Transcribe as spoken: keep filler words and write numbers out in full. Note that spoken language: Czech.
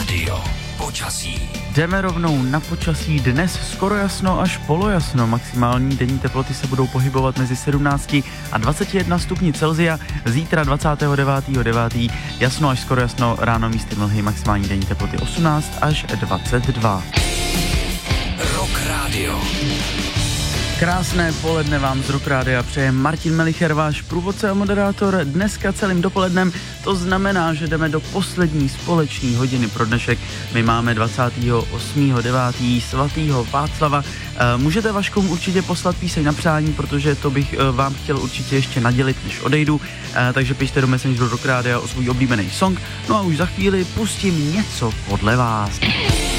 Radio. Počasí. Jdeme rovnou na počasí. Dnes skoro jasno až polojasno. Maximální denní teploty se budou pohybovat mezi sedmnáct a dvacet jedna stupni Celsia. Zítra dvacátého devátého devátého jasno až skoro jasno, ráno místy mlhy, maximální denní teploty osmnáct až dvacet dva. Rock Radio. Krásné poledne vám z Rock Rádia přeje Martin Melicher, váš průvodce a moderátor. Dneska celým dopolednem, to znamená, že jdeme do poslední společné hodiny pro dnešek. My máme dvacátého osmého devátého svatého Václava. Můžete Vaškům určitě poslat píseň na přání, protože to bych vám chtěl určitě ještě nadělit, než odejdu. Takže pište do Messengeru Rock Rádia o svůj oblíbený song. No a už za chvíli pustím něco podle vás.